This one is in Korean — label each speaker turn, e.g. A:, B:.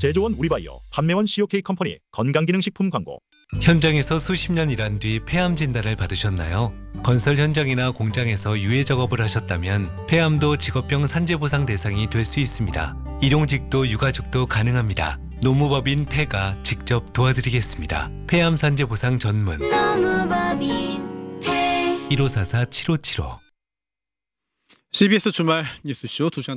A: 제조원 우리바이오, 판매원 COK 컴퍼니 건강기능식품 광고.
B: 현장에서 수십 년 일한 뒤 폐암 진단을 받으셨나요? 건설 현장이나 공장에서 유해 작업을 하셨다면 폐암도 직업병 산재보상 대상이 될 수 있습니다. 일용직도 유가족도 가능합니다. 노무법인 폐가 직접 도와드리겠습니다. 폐암 산재보상 전문
C: 노무법인 폐
B: 1544-7575
D: CBS 주말 뉴스쇼 2시간